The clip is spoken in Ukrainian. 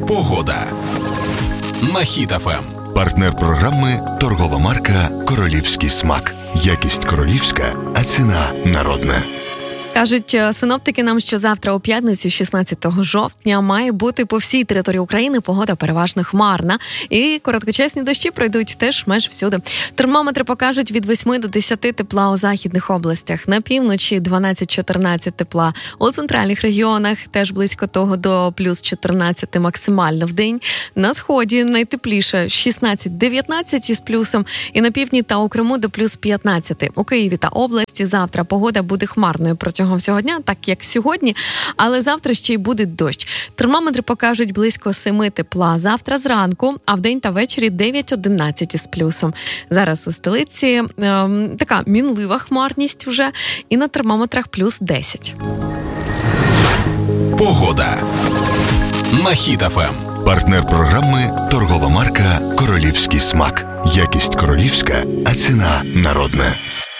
Погода на Хіт ФМ. Партнер програми торгова марка «Королівський смак». Якість королівська, а ціна народна. Кажуть синоптики нам, що завтра у п'ятницю, 16 жовтня, має бути по всій території України погода переважно хмарна. І короткочасні дощі пройдуть теж майже всюди. Термометри покажуть від 8 до 10 тепла у західних областях. На півночі 12-14 тепла. У центральних регіонах теж близько того до плюс 14 максимально в день. На сході найтепліше 16-19 із плюсом. І на півдні та у Криму до плюс 15. У Києві та області завтра погода буде хмарною протягом всього дня, так як сьогодні, але завтра ще й буде дощ. Термометри покажуть близько 7 тепла завтра зранку, а вдень та ввечері 9-11 із плюсом. Зараз у столиці така мінлива хмарність вже, і на термометрах плюс 10. Погода на Хіт ФМ. Партнер програми торгова марка «Королівський смак». Якість королівська, а ціна народна.